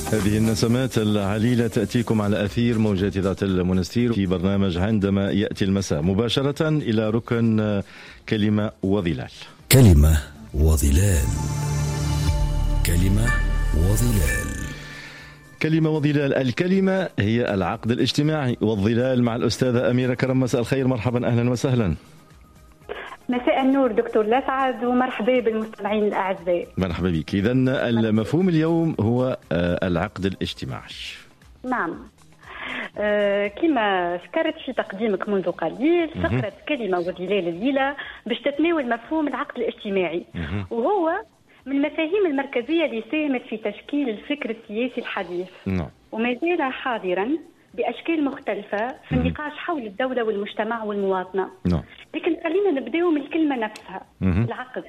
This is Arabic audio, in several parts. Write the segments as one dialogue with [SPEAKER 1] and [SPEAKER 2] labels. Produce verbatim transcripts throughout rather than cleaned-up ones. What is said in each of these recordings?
[SPEAKER 1] هذه النسمات العليلة تأتيكم على أثير موجات إذاعة المنستير في برنامج عندما يأتي المساء، مباشرة إلى ركن كلمة وظلال.
[SPEAKER 2] كلمة وظلال. كلمة وظلال.
[SPEAKER 1] كلمة وظلال. الكلمة هي العقد الاجتماعي، والظلال مع الأستاذة أميرة كرم. مساء الخير، مرحبا، أهلا وسهلا.
[SPEAKER 3] مساء النور دكتور لسعد، ومرحبا بالمستمعين الأعزاء.
[SPEAKER 1] مرحبا بك. إذن المفهوم اليوم هو العقد الاجتماعي.
[SPEAKER 3] نعم، أه كما ذكرت في تقديمك منذ قليل، فقرة كلمة وظلال الليلة باش تتناول مفهوم العقد الاجتماعي، وهو من المفاهيم المركزية اللي ساهمت في تشكيل الفكر السياسي الحديث،
[SPEAKER 1] نعم، وما
[SPEAKER 3] زال حاضرا بأشكال مختلفة في النقاش حول الدولة والمجتمع والمواطنة.
[SPEAKER 1] نعم.
[SPEAKER 3] لكن خلينا نبداو من الكلمة نفسها، العقد.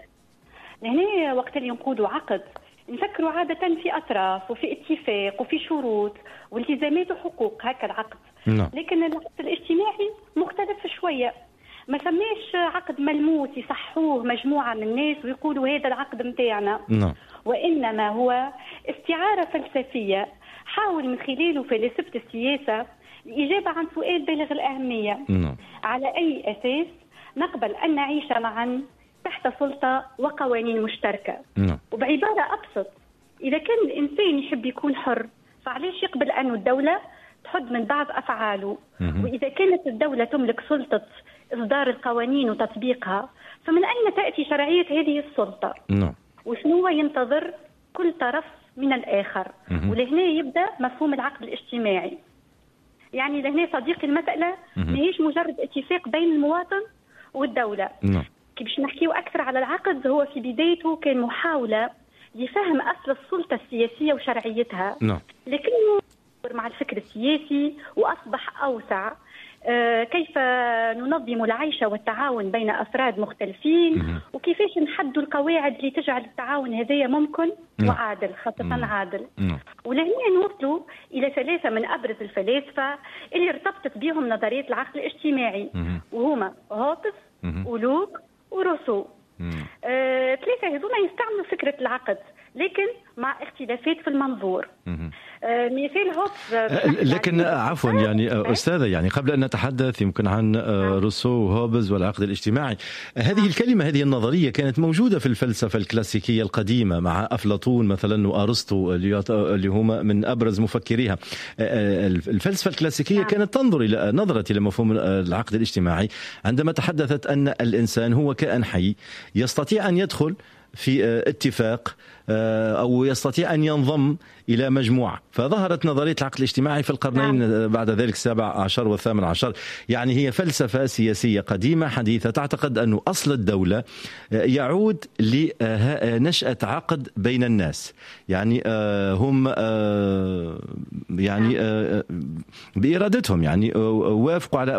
[SPEAKER 3] لهنا وقت اللي نقولوا عقد نفكروا عادة في أطراف وفي اتفاق وفي شروط والتزامات وحقوق، هكا العقد.
[SPEAKER 1] نعم.
[SPEAKER 3] لكن العقد الاجتماعي مختلف شوية، ما سماش عقد ملموس يصحوه مجموعة من الناس ويقولوا هذا العقد متاعنا.
[SPEAKER 1] نعم.
[SPEAKER 3] وإنما هو استعارة فلسفية حاول من خلاله فلسفة السياسة الإجابة عن سؤال بالغ الأهمية.
[SPEAKER 1] نعم.
[SPEAKER 3] على أي أساس نقبل أن نعيش معا تحت سلطة وقوانين مشتركة؟
[SPEAKER 1] نعم.
[SPEAKER 3] وبعبارة أبسط، إذا كان الإنسان يحب يكون حر فعليش يقبل أن الدولة تحد من بعض أفعاله؟ وإذا كانت الدولة تملك سلطة إصدار القوانين وتطبيقها، فمن أين تأتي شرعية هذه السلطة؟
[SPEAKER 1] نعم.
[SPEAKER 3] وشنو ينتظر كل طرف من الآخر؟ ولهنا يبدأ مفهوم العقد الاجتماعي. يعني لهنا صديقي المسألة ماهيش مجرد اتفاق بين المواطن والدولة.
[SPEAKER 1] نعم.
[SPEAKER 3] كي باش نحكيو أكثر على العقد، هو في بدايته كان محاولة لفهم أصل السلطة السياسية وشرعيتها.
[SPEAKER 1] نعم.
[SPEAKER 3] لكنه مع الفكر السياسي وأصبح أوسع. آه كيف ننظم العيش والتعاون بين أفراد مختلفين، وكيفاش نحدوا القواعد اللي تجعل التعاون هذايا ممكن وعادل، خاصة عادل. ولهنا نوصلوا إلى ثلاثة من أبرز الفلاسفة اللي ارتبطت بهم نظرية العقد الاجتماعي، وهما هوبز ولوك وروسو. آه، ثلاثة هذوما يستعملوا فكرة العقد لكن مع اختلافات في المنظور. آه، مثال هوبز.
[SPEAKER 1] لكن عفوا يعني أستاذة، يعني قبل أن نتحدث يمكن عن روسو وهوبز والعقد الاجتماعي، هذه الكلمة، هذه النظرية كانت موجودة في الفلسفة الكلاسيكية القديمة مع أفلاطون مثلا وأرسطو اللي هما من أبرز مفكريها. الفلسفة الكلاسيكية كانت تنظر إلى نظرة إلى مفهوم العقد الاجتماعي عندما تحدثت أن الإنسان هو كائن حي يستطيع أن يدخل في اتفاق أو يستطيع أن ينضم إلى مجموعة، فظهرت نظرية العقد الاجتماعي في القرنين بعد ذلك السابع عشر والثامن عشر. يعني هي فلسفة سياسية قديمة حديثة تعتقد أن أصل الدولة يعود لنشأة عقد بين الناس، يعني هم يعني بإرادتهم يعني وافقوا على